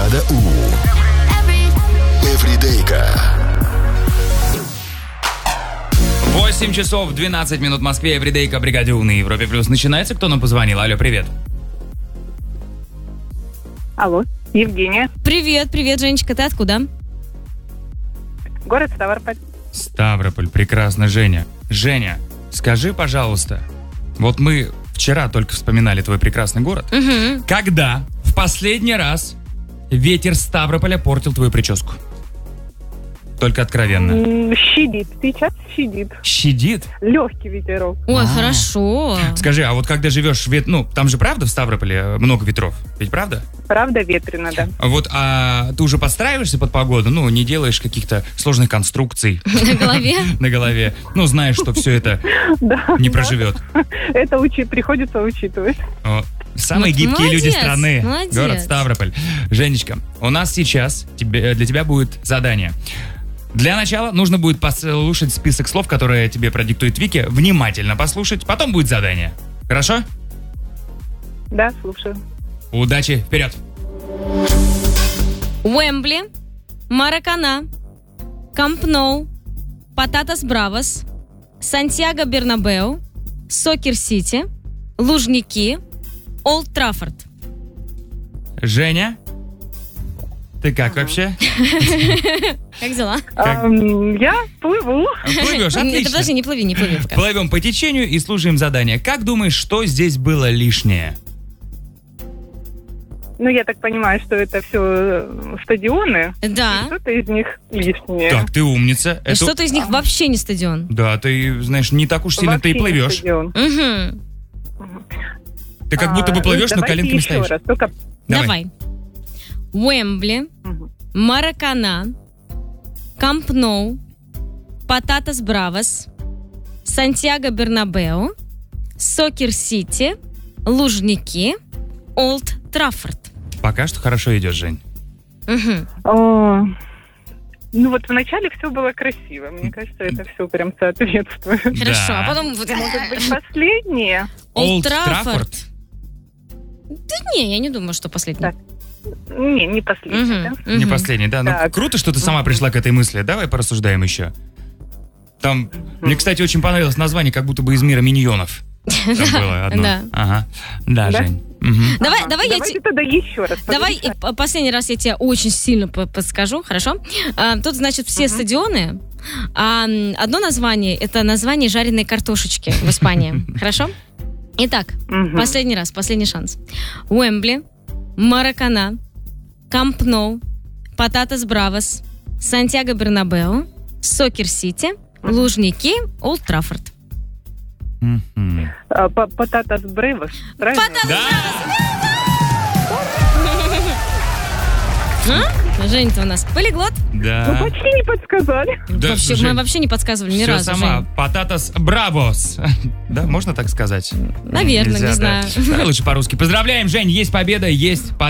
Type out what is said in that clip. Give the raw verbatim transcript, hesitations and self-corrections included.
Бригада У. Эвридейка. восемь часов двенадцать минут в Москве. Эвридейка, Бригаде У на Европе Плюс. Начинается. Кто нам позвонил? Алло, привет. Алло, Евгения. Привет, привет, Женечка, ты откуда? Город Ставрополь. Ставрополь, прекрасно, Женя. Женя, скажи, пожалуйста, вот мы вчера только вспоминали твой прекрасный город. Угу. Когда в последний раз ветер Ставрополя портил твою прическу? Только откровенно. М, Щадит, сейчас щадит. Щадит? Легкий ветерок. Ой, А. хорошо. Скажи, а вот когда живешь в вет... Ну, там же правда в Ставрополе много ветров? Ведь правда? Правда ветрено, да. Вот, а ты уже подстраиваешься под погоду? Ну, не делаешь каких-то сложных конструкций На голове? на голове? Ну, знаешь, что все это Да. не да. проживет. Это учи, приходится учитывать. О, Самые Вот гибкие молодец, люди страны. молодец. Город Ставрополь. Женечка, у нас сейчас тебе, для тебя будет задание. Для начала нужно будет послушать список слов, которые тебе продиктует Вики, внимательно послушать, потом будет задание. Хорошо? Да, слушаю. Удачи, вперед! Уэмбли, Маракана, Камп Ноу, Пататас Бравос, Сантьяго Бернабеу, Сокер Сити, Лужники, Олд Траффорд. Женя, ты как вообще? Как дела? Как? Ам, я плыву. Плывешь, Нет, отлично. подожди, не плыви, не плыви пока. Плывем по течению и слушаем задание. Как думаешь, что здесь было лишнее? Ну, я так понимаю, что это все стадионы. И Да. что-то из них лишнее. Так, ты умница. И Это- что-то из них вообще не стадион. Да, ты, знаешь, не так уж сильно ты и Вообще не плывешь. стадион. Угу. Ты как будто бы А, плывешь, ну, но давайте коленками еще стоишь. раз, только... Давай. Давай. Уэмбли, Мгм. Маракана, Камп Ноу, Пататас Бравос, Сантьяго Бернабеу, Сокер Сити, Лужники, Олд Траффорд. Пока что хорошо идешь, Жень. Мгм. О, ну, вот вначале все было красиво. Мне кажется, это все прям соответствует. Хорошо, Да. а потом... вот это- Может быть, последнее? Олд Олд Траффорд. Траффорд. Да не, я не думаю, что последний. Так. Не, не последнее, Мгм, да? Не мгм. последний, да. Ну, Так. круто, что ты сама пришла к этой мысли. Давай порассуждаем еще. Там, мне, кстати, очень понравилось название, как будто бы из мира миньонов. Там было одно. да. Ага. Да, Да? Жень. Мгм. Давай, Ага, давай я давайте тебе... тогда еще раз. Давай и подождите. п- последний раз я тебе очень сильно по- подскажу, хорошо? А, тут, значит, все стадионы. А, м, одно название — это название жареной картошечки в Испании. Хорошо? Итак, Мгм. последний раз, последний шанс. Уэмбли, Маракана, Камп Ноу, Пататас Бравос, Сантьяго Бернабеу, Сокер Сити, Лужники, Олд Траффорд. Мгм. А, па- Пататас Брейвос, правильно? Да! А? Жень-то у нас полиглот. Ну, Да. почти не подсказали. Да, Вообще, Жень, мы вообще не подсказывали ни всё разу, сама. Жень. Пататас бравос. Да, можно так сказать? Наверное, Нельзя, не да. знаю. Давай лучше по-русски. Поздравляем, Жень, есть победа, есть подарок.